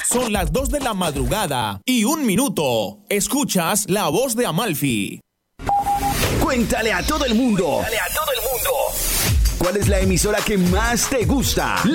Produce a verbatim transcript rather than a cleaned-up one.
Son las dos de la madrugada y un minuto. Escuchas la voz de Amalfi. Cuéntale a todo el mundo. Cuéntale a todo el mundo. ¿Cuál es la emisora que más te gusta?